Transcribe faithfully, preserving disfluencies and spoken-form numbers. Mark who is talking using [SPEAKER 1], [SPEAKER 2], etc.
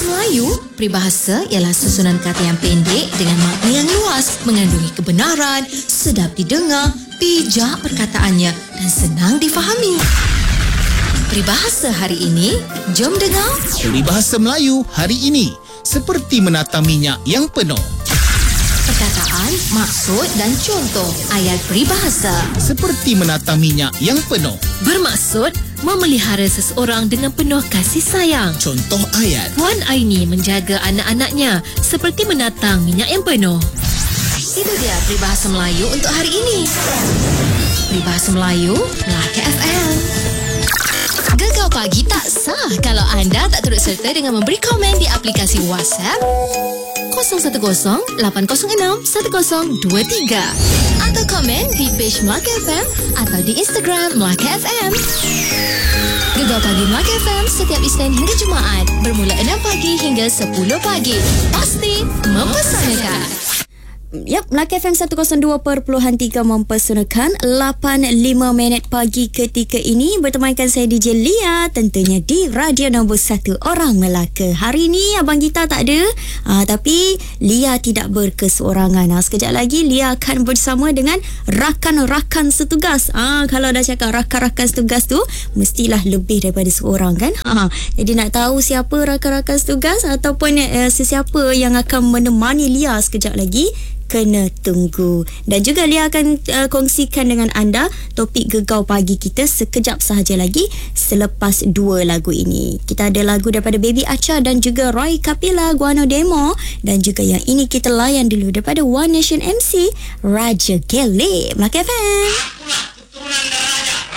[SPEAKER 1] Melayu, peribahasa ialah susunan kata yang pendek dengan makna yang luas, mengandungi kebenaran, sedap didengar, bijak perkataannya dan senang difahami. Peribahasa hari ini, jom dengar.
[SPEAKER 2] Peribahasa Melayu hari ini, seperti menata minyak yang penuh.
[SPEAKER 1] Perkataan, maksud dan contoh ayat peribahasa.
[SPEAKER 2] Seperti menata minyak yang penuh.
[SPEAKER 3] Bermaksud memelihara seseorang dengan penuh kasih sayang.
[SPEAKER 2] Contoh ayat.
[SPEAKER 3] Puan Aini menjaga anak-anaknya seperti menatang minyak yang penuh.
[SPEAKER 1] Itu dia peribahasa Melayu untuk hari ini. Peribahasa Melayu, Melaka F M. Gegar Pagi tak sah kalau anda tak turut serta dengan memberi komen di aplikasi WhatsApp kosong satu kosong lapan kosong enam satu kosong dua tiga atau komen di page Melaka F M atau di Instagram Melaka F M. Gegar Pagi Melaka F M setiap Isnin hingga Jumaat bermula enam pagi hingga sepuluh pagi. Pasti mempesankan.
[SPEAKER 4] Yap, Melaka F M seratus dua perpuluhan tiga mempersonakan lapan lima minit pagi ketika ini bertemankan saya D J Lia, tentunya di radio nombor satu orang Melaka. Hari ini Abang Gita tak ada, uh, tapi Lia tidak berkeseorangan. Uh, sekejap lagi Lia akan bersama dengan rakan-rakan setugas. Uh, kalau dah cakap rakan-rakan setugas tu, mestilah lebih daripada seorang kan. Uh, jadi nak tahu siapa rakan-rakan setugas ataupun uh, sesiapa yang akan menemani Lia sekejap lagi, kena tunggu. Dan juga Lia akan uh, kongsikan dengan anda topik Gegau Pagi kita sekejap sahaja lagi selepas dua lagu ini. Kita ada lagu daripada Baby Acha dan juga Roy Kapila, Guano Demo, dan juga yang ini kita layan dulu daripada One Nation M C, Raja Gele. Melaka F M.